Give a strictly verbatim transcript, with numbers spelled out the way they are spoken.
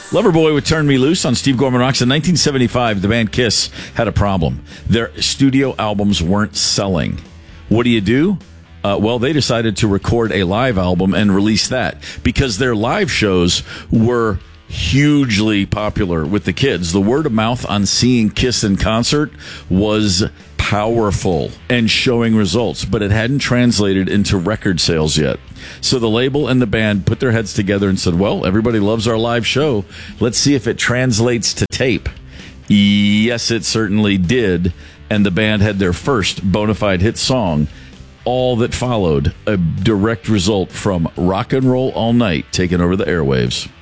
Loverboy with Turn Me Loose on Steve Gorman Rocks. In nineteen seventy-five, the band Kiss had a problem. Their studio albums weren't selling. What do you do? Uh, well, they decided to record a live album and release that because their live shows were hugely popular with the kids. The word of mouth on seeing Kiss in concert was powerful and showing results, but it hadn't translated into record sales yet. So the label and the band put their heads together and said, well, everybody loves our live show. Let's see if it translates to tape. Yes, it certainly did. And the band had their first bona fide hit song. All that followed, a direct result from Rock and Roll All Night taking over the airwaves.